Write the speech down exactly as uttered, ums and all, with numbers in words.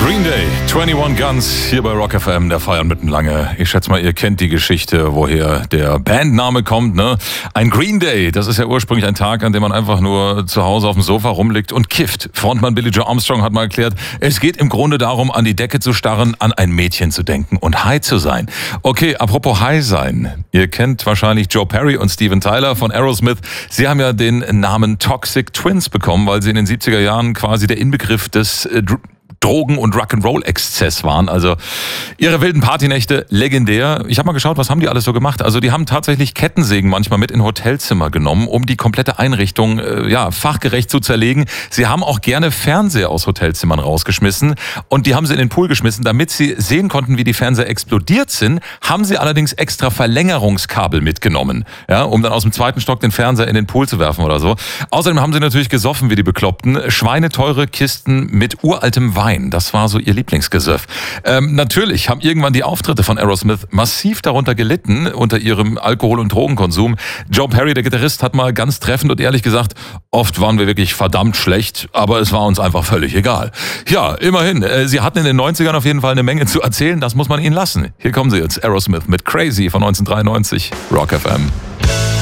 Green Day, einundzwanzig Guns, hier bei Rock F M, der Feiern mitten lange. Ich schätze mal, ihr kennt die Geschichte, woher der Bandname kommt, ne? Ein Green Day, das ist ja ursprünglich ein Tag, an dem man einfach nur zu Hause auf dem Sofa rumliegt und kifft. Frontmann Billie Joe Armstrong hat mal erklärt, es geht im Grunde darum, an die Decke zu starren, an ein Mädchen zu denken und high zu sein. Okay, apropos high sein. Ihr kennt wahrscheinlich Joe Perry und Steven Tyler von Aerosmith. Sie haben ja den Namen Toxic Twins bekommen, weil sie in den siebziger Jahren quasi der Inbegriff des äh, Drogen- und Rock'n'Roll-Exzess waren. Also ihre wilden Partynächte legendär. Ich habe mal geschaut, was haben die alles so gemacht. Also die haben tatsächlich Kettensägen manchmal mit in Hotelzimmer genommen, um die komplette Einrichtung äh, ja fachgerecht zu zerlegen. Sie haben auch gerne Fernseher aus Hotelzimmern rausgeschmissen und die haben sie in den Pool geschmissen. Damit sie sehen konnten, wie die Fernseher explodiert sind, haben sie allerdings extra Verlängerungskabel mitgenommen, ja, um dann aus dem zweiten Stock den Fernseher in den Pool zu werfen oder so. Außerdem haben sie natürlich gesoffen wie die Bekloppten. Schweineteure Kisten mit uraltem Wein. Das war so ihr Lieblingsgesöff. Ähm, natürlich haben irgendwann die Auftritte von Aerosmith massiv darunter gelitten, unter ihrem Alkohol- und Drogenkonsum. Joe Perry, der Gitarrist, hat mal ganz treffend und ehrlich gesagt, oft waren wir wirklich verdammt schlecht, aber es war uns einfach völlig egal. Ja, immerhin, äh, sie hatten in den neunzigern auf jeden Fall eine Menge zu erzählen, das muss man ihnen lassen. Hier kommen sie jetzt, Aerosmith mit Crazy von neunzehnhundertdreiundneunzig, Rock F M.